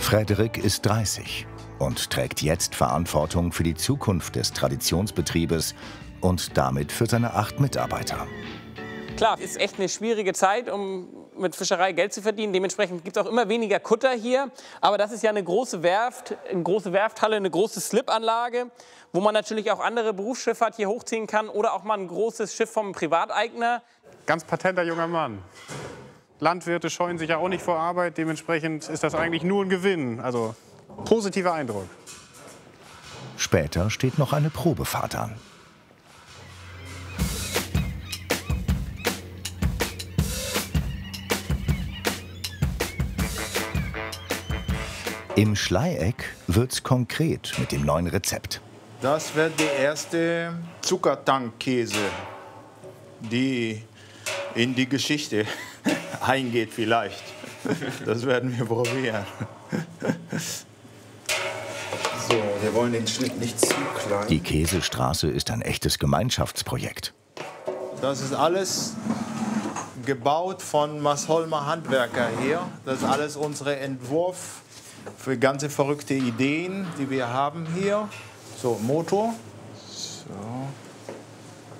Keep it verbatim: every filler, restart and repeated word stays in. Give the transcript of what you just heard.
Frederik ist dreißig und trägt jetzt Verantwortung für die Zukunft des Traditionsbetriebes und damit für seine acht Mitarbeiter. Klar, ist echt eine schwierige Zeit, um mit Fischerei Geld zu verdienen. Dementsprechend gibt es auch immer weniger Kutter hier. Aber das ist ja eine große Werft, eine große Werfthalle, eine große Slipanlage, wo man natürlich auch andere Berufsschifffahrt hier hochziehen kann oder auch mal ein großes Schiff vom Privateigner. Ganz patenter junger Mann. Landwirte scheuen sich ja auch nicht vor Arbeit. Dementsprechend ist das eigentlich nur ein Gewinn. Also positiver Eindruck. Später steht noch eine Probefahrt an. Im Schleieck wird's konkret mit dem neuen Rezept. Das wird die erste Zuckertankkäse, die in die Geschichte eingeht vielleicht. Das werden wir probieren. So, wir wollen den Schnitt nicht zu klein. Die Käsestraße ist ein echtes Gemeinschaftsprojekt. Das ist alles gebaut von Masholmer Handwerker hier. Das ist alles unser Entwurf für ganze verrückte Ideen, die wir haben hier. So, Motor. So.